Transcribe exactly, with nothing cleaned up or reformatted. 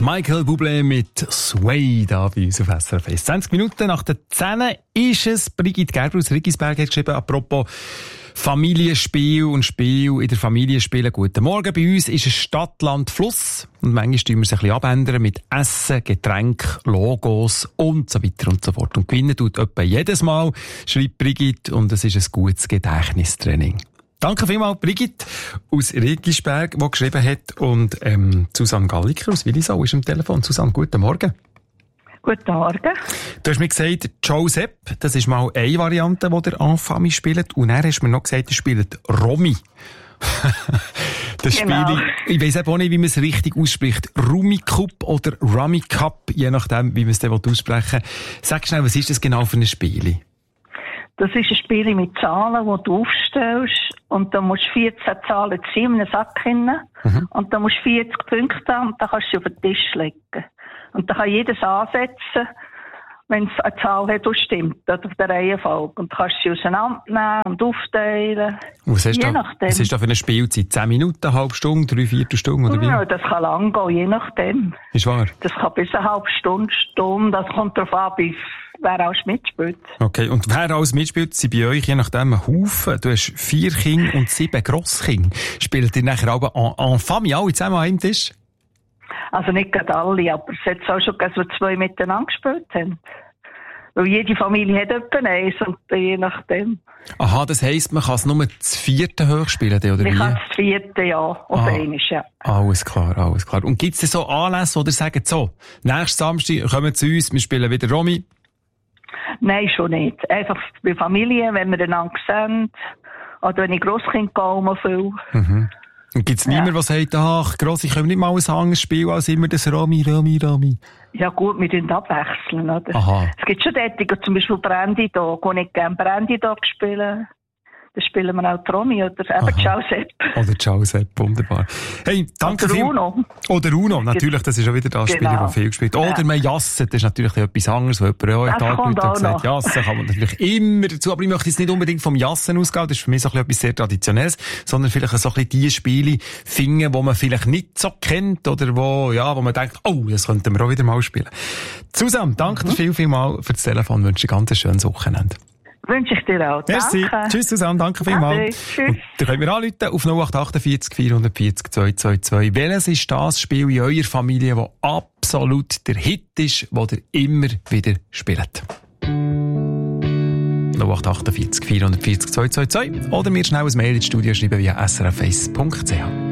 Michael Bublé mit Sway da bei uns auf S R F eins. zwanzig Minuten nach der zehn ist es. Brigitte Gerber aus Riggisberg hat geschrieben, apropos Familienspiel und Spiel in der Familie spielen. Guten Morgen. Bei uns ist es Stadt, Land, Fluss. Und manchmal tun wir es ein bisschen abändern mit Essen, Getränk, Logos und so weiter und so fort. Und gewinnen tut etwa jedes Mal, schreibt Brigitte, und es ist ein gutes Gedächtnistraining. Danke vielmals, Brigitte aus Riggisberg, die geschrieben hat. Und ähm, Susanne Galliker aus Willisau ist am Telefon. Susanne, guten Morgen. Guten Morgen. Du hast mir gesagt, Joseph, das ist mal eine Variante, die der Enfami spielt. Und dann hast du mir noch gesagt, er spielt Romy. Das Genau. Spiel, ich weiss eben auch nicht, wie man es richtig ausspricht. Rummy Cup oder Rummy Cup, je nachdem, wie man es dann aussprechen will. Sag schnell, was ist das genau für ein Spiel? Das ist ein Spiel mit Zahlen, die du aufstellst. Und da musst du vierzehn Zahlen ziehen in einen Sack hinein. Mhm. Und da musst du vierzig Punkte haben und dann kannst du sie auf den Tisch legen. Und dann kann jedes ansetzen, wenn es eine Zahl hat, die stimmt, oder auf der Reihenfolge. Und dann kannst du sie auseinandernehmen und aufteilen. Was hast, je da, nachdem. was ist da für eine Spielzeit? Zehn Minuten, eine halbe Stunde, drei, vierte Stunde? Oder wie? Ja, das kann lang gehen, je nachdem. Ist wahr? Das kann bis eine halbe Stunde, Stunde. Das kommt darauf an, bis wer alles mitspielt. Okay, und wer alles mitspielt, sind bei euch je nachdem ein Haufen. Du hast vier Kinder und sieben Grosskinder. Spielt ihr nachher aber en, en famille alle zusammen an einem Tisch? Also nicht gerade alle, aber es hat auch schon gegeben, dass wir zwei miteinander gespielt haben. Weil jede Familie hat etwa eins und je nachdem. Aha, das heisst, man kann es nur das vierte hoch spielen, oder wie? Ich kann das vierte, ja. Oder ah, eines, ja. Alles klar, alles klar. Und gibt es so Anlässe, wo ihr sagt, so, nächsten Samstag kommen zu uns, wir spielen wieder Romy? Nein, schon nicht. Einfach bei Familie, wenn wir einander sehen. Oder wenn ich Grosskind gehe, viel. Mhm. Und gibt es niemanden, der sagt, ach, Gross, ich komme nicht mal ein anderes Spiel als immer das Romy, Romy, Romy? Ja gut, wir tun abwechseln, oder? Aha. Es gibt schon dort, zum Beispiel Brandy Dog, wo ich gerne Brandy Dog spielen. Dann spielen wir auch die Romy oder eben Joseph. Oder Joseph, wunderbar. Hey, danke oder viel. Uno. Oder Uno, natürlich, das ist auch wieder das Spiel, genau. das viel gespielt. Oder ja. man Jassen, das ist natürlich etwas anderes, wo jemand auch Tag und gesagt, Jassen kann man natürlich immer dazu, aber ich möchte jetzt nicht unbedingt vom Jassen ausgehen, das ist für mich so etwas sehr Traditionelles, sondern vielleicht so ein bisschen die Spiele finden, die man vielleicht nicht so kennt oder wo, ja, wo man denkt, oh, das könnten wir auch wieder mal spielen. Susanne, danke mhm. dir viel, viel mal für das Telefon, ich wünsche dir ein ganz schönes Wochenende. Wünsche ich dir auch. Merci. Danke. Tschüss, Susanne. Danke vielmals. Tschüss. Dann können wir anrufen auf null acht acht vier vier vier null zwei zwei zwei. Welches ist das Spiel in eurer Familie, das absolut der Hit ist, das ihr immer wieder spielt? null acht acht vier vier vier null zwei zwei zwei. Oder mir schnell ein Mail ins Studio schreiben via s r f eins punkt c h.